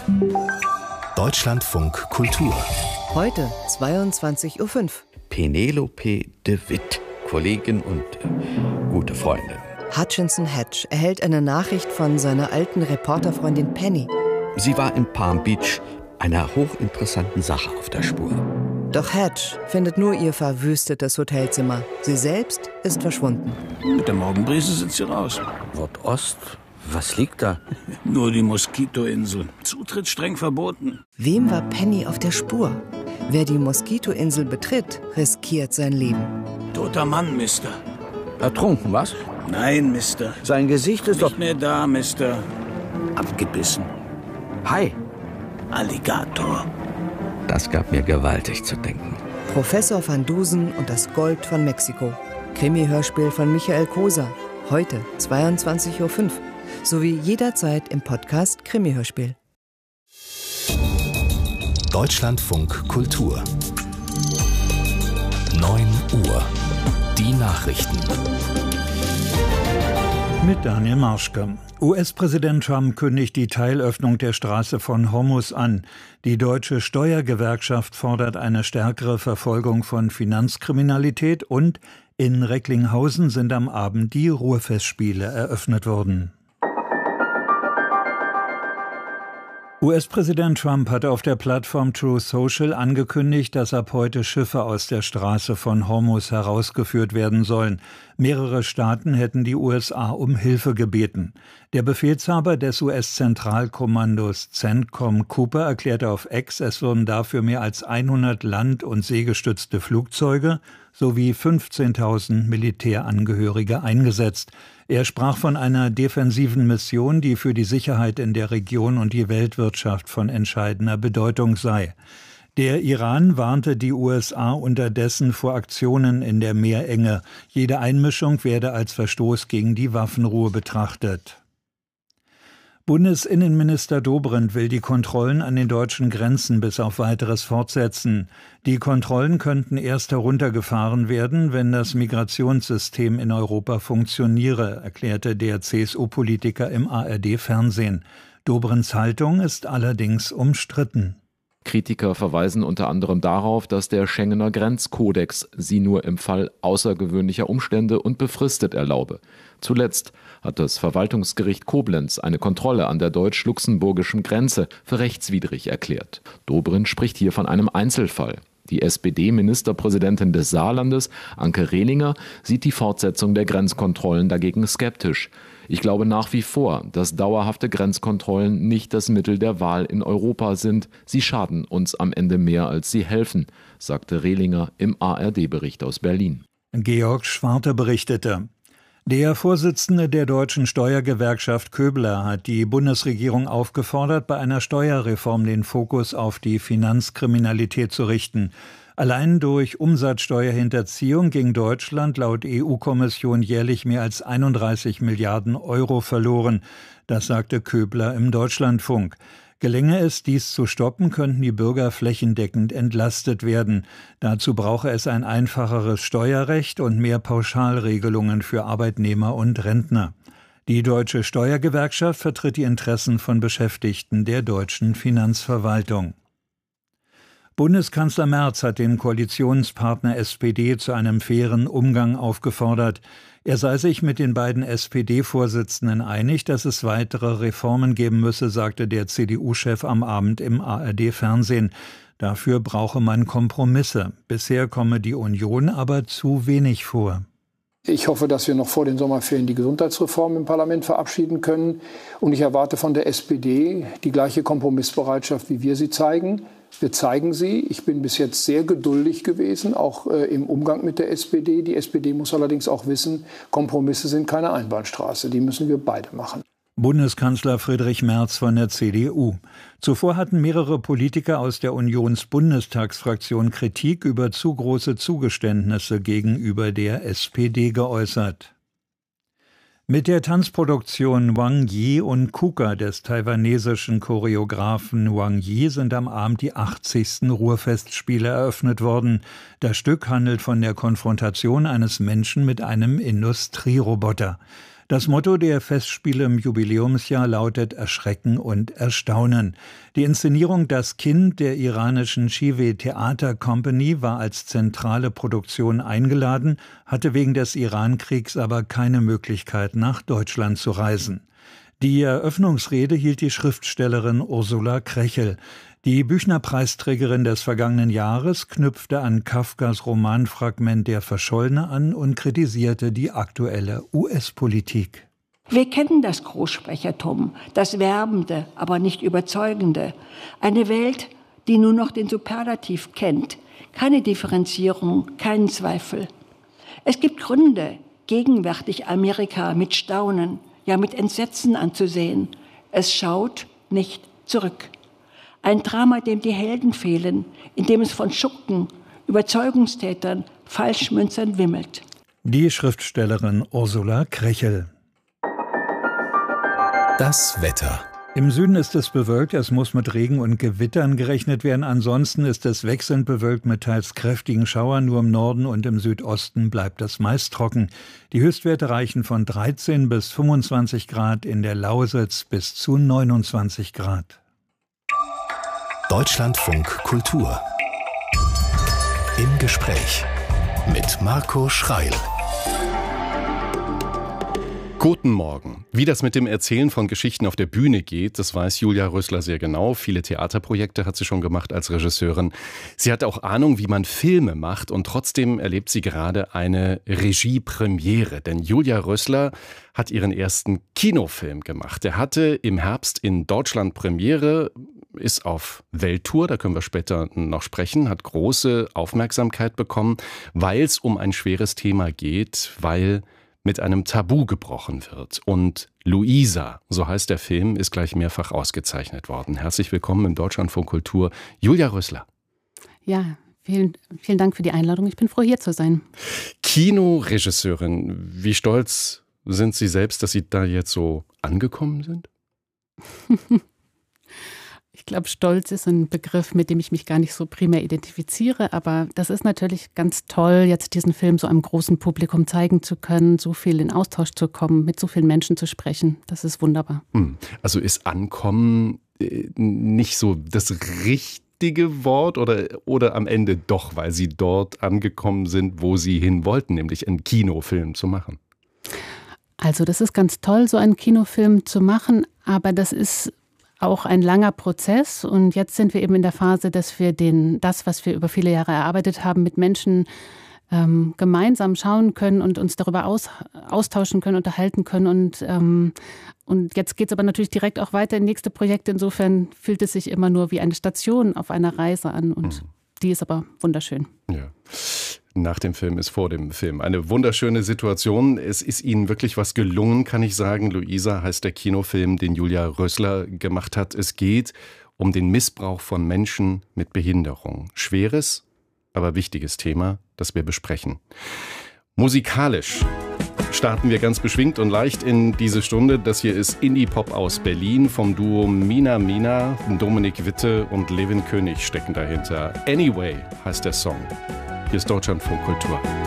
Deutschlandfunk Kultur. Heute 22:05 Uhr. Penelope de Witt, Kollegin und gute Freundin. Hutchinson Hedge erhält eine Nachricht von seiner alten Reporterfreundin Penny. Sie war in Palm Beach einer hochinteressanten Sache auf der Spur. Doch Hedge findet nur ihr verwüstetes Hotelzimmer. Sie selbst ist verschwunden. Mit der Morgenbrise sind sie raus. Nordost? Was liegt da? Nur die Moskitoinsel. Zutritt streng verboten. Wem war Penny auf der Spur? Wer die Moskitoinsel betritt, riskiert sein Leben. Toter Mann, Mister. Ertrunken, was? Nein, Mister. Sein Gesicht ist Nicht mehr da, Mister. Abgebissen. Hai. Alligator. Das gab mir gewaltig zu denken. Professor van Dusen und das Gold von Mexiko. Krimi-Hörspiel von Michael Koser. Heute 22:05 Uhr. Sowie jederzeit im Podcast Krimi-Hörspiel. Deutschlandfunk Kultur. 9 Uhr. Die Nachrichten. Mit Daniel Marschke. US-Präsident Trump kündigt die Teilöffnung der Straße von Hormuz an. Die deutsche Steuergewerkschaft fordert eine stärkere Verfolgung von Finanzkriminalität und in Recklinghausen sind am Abend die Ruhrfestspiele eröffnet worden. US-Präsident Trump hatte auf der Plattform Truth Social angekündigt, dass ab heute Schiffe aus der Straße von Hormuz herausgeführt werden sollen. Mehrere Staaten hätten die USA um Hilfe gebeten. Der Befehlshaber des US-Zentralkommandos CENTCOM Cooper erklärte auf X, es würden dafür mehr als 100 land- und seegestützte Flugzeuge sowie 15.000 Militärangehörige eingesetzt. Er sprach von einer defensiven Mission, die für die Sicherheit in der Region und die Weltwirtschaft von entscheidender Bedeutung sei. Der Iran warnte die USA unterdessen vor Aktionen in der Meerenge. Jede Einmischung werde als Verstoß gegen die Waffenruhe betrachtet. Bundesinnenminister Dobrindt will die Kontrollen an den deutschen Grenzen bis auf Weiteres fortsetzen. Die Kontrollen könnten erst heruntergefahren werden, wenn das Migrationssystem in Europa funktioniere, erklärte der CSU-Politiker im ARD-Fernsehen. Dobrindts Haltung ist allerdings umstritten. Kritiker verweisen unter anderem darauf, dass der Schengener Grenzkodex sie nur im Fall außergewöhnlicher Umstände und befristet erlaube. Zuletzt hat das Verwaltungsgericht Koblenz eine Kontrolle an der deutsch-luxemburgischen Grenze für rechtswidrig erklärt. Dobrindt spricht hier von einem Einzelfall. Die SPD-Ministerpräsidentin des Saarlandes, Anke Rehlinger, sieht die Fortsetzung der Grenzkontrollen dagegen skeptisch. Ich glaube nach wie vor, dass dauerhafte Grenzkontrollen nicht das Mittel der Wahl in Europa sind. Sie schaden uns am Ende mehr, als sie helfen, sagte Rehlinger im ARD-Bericht aus Berlin. Georg Schwarte berichtete. Der Vorsitzende der deutschen Steuergewerkschaft Köbler hat die Bundesregierung aufgefordert, bei einer Steuerreform den Fokus auf die Finanzkriminalität zu richten. Allein durch Umsatzsteuerhinterziehung ging Deutschland laut EU-Kommission jährlich mehr als 31 Milliarden Euro verloren. Das sagte Köbler im Deutschlandfunk. Gelänge es, dies zu stoppen, könnten die Bürger flächendeckend entlastet werden. Dazu brauche es ein einfacheres Steuerrecht und mehr Pauschalregelungen für Arbeitnehmer und Rentner. Die Deutsche Steuergewerkschaft vertritt die Interessen von Beschäftigten der deutschen Finanzverwaltung. Bundeskanzler Merz hat den Koalitionspartner SPD zu einem fairen Umgang aufgefordert. Er sei sich mit den beiden SPD-Vorsitzenden einig, dass es weitere Reformen geben müsse, sagte der CDU-Chef am Abend im ARD-Fernsehen. Dafür brauche man Kompromisse. Bisher komme die Union aber zu wenig vor. Ich hoffe, dass wir noch vor den Sommerferien die Gesundheitsreform im Parlament verabschieden können. Und ich erwarte von der SPD die gleiche Kompromissbereitschaft, wie wir sie zeigen. Wir zeigen sie. Ich bin bis jetzt sehr geduldig gewesen, auch im Umgang mit der SPD. Die SPD muss allerdings auch wissen, Kompromisse sind keine Einbahnstraße. Die müssen wir beide machen. Bundeskanzler Friedrich Merz von der CDU. Zuvor hatten mehrere Politiker aus der Unionsbundestagsfraktion Kritik über zu große Zugeständnisse gegenüber der SPD geäußert. Mit der Tanzproduktion Wang Yi und Kuka des taiwanesischen Choreografen Wang Yi sind am Abend die 80. Ruhrfestspiele eröffnet worden. Das Stück handelt von der Konfrontation eines Menschen mit einem Industrieroboter. Das Motto der Festspiele im Jubiläumsjahr lautet Erschrecken und Erstaunen. Die Inszenierung Das Kind der iranischen Shive Theater Company war als zentrale Produktion eingeladen, hatte wegen des Irankriegs aber keine Möglichkeit, nach Deutschland zu reisen. Die Eröffnungsrede hielt die Schriftstellerin Ursula Krechel. Die Büchner-Preisträgerin des vergangenen Jahres knüpfte an Kafkas Romanfragment Der Verschollene an und kritisierte die aktuelle US-Politik. Wir kennen das Großsprechertum, das Werbende, aber nicht Überzeugende. Eine Welt, die nur noch den Superlativ kennt. Keine Differenzierung, keinen Zweifel. Es gibt Gründe, gegenwärtig Amerika mit Staunen, ja mit Entsetzen anzusehen. Es schaut nicht zurück. Ein Drama, dem die Helden fehlen, in dem es von Schurken, Überzeugungstätern, Falschmünzern wimmelt. Die Schriftstellerin Ursula Krechel. Das Wetter. Im Süden ist es bewölkt, es muss mit Regen und Gewittern gerechnet werden. Ansonsten ist es wechselnd bewölkt mit teils kräftigen Schauern. Nur im Norden und im Südosten bleibt es meist trocken. Die Höchstwerte reichen von 13 bis 25 Grad, in der Lausitz bis zu 29 Grad. Deutschlandfunk Kultur. Im Gespräch mit Marco Schreil. Guten Morgen. Wie das mit dem Erzählen von Geschichten auf der Bühne geht, das weiß Julia Rösler sehr genau. Viele Theaterprojekte hat sie schon gemacht als Regisseurin. Sie hat auch Ahnung, wie man Filme macht, und trotzdem erlebt sie gerade eine Regiepremiere. Denn Julia Rösler hat ihren ersten Kinofilm gemacht. Er hatte im Herbst in Deutschland Premiere, ist auf Welttour, da können wir später noch sprechen, hat große Aufmerksamkeit bekommen, weil es um ein schweres Thema geht, weil mit einem Tabu gebrochen wird. Und Luisa, so heißt der Film, ist gleich mehrfach ausgezeichnet worden. Herzlich willkommen im Deutschlandfunk Kultur, Julia Rösler. Ja, vielen Dank für die Einladung. Ich bin froh, hier zu sein. Kinoregisseurin, wie stolz sind Sie selbst, dass Sie da jetzt so angekommen sind? Ich glaube, Stolz ist ein Begriff, mit dem ich mich gar nicht so primär identifiziere, aber das ist natürlich ganz toll, jetzt diesen Film so einem großen Publikum zeigen zu können, so viel in Austausch zu kommen, mit so vielen Menschen zu sprechen. Das ist wunderbar. Also ist Ankommen nicht so das richtige Wort oder am Ende doch, weil Sie dort angekommen sind, wo Sie hin wollten, nämlich einen Kinofilm zu machen? Also das ist ganz toll, so einen Kinofilm zu machen, aber das ist auch ein langer Prozess, und jetzt sind wir eben in der Phase, dass wir das, was wir über viele Jahre erarbeitet haben, mit Menschen gemeinsam schauen können und uns darüber austauschen können, unterhalten können, und jetzt geht es aber natürlich direkt auch weiter in nächste Projekte. Insofern fühlt es sich immer nur wie eine Station auf einer Reise an, und die ist aber wunderschön. Ja. Nach dem Film ist vor dem Film. Eine wunderschöne Situation. Es ist Ihnen wirklich was gelungen, kann ich sagen. Luisa heißt der Kinofilm, den Julia Rösler gemacht hat. Es geht um den Missbrauch von Menschen mit Behinderung. Schweres, aber wichtiges Thema, das wir besprechen. Musikalisch starten wir ganz beschwingt und leicht in diese Stunde. Das hier ist Indie-Pop aus Berlin vom Duo Mina Mina. Dominik Witte und Levin König stecken dahinter. Anyway heißt der Song. Hier ist Deutschlandfunk Kultur.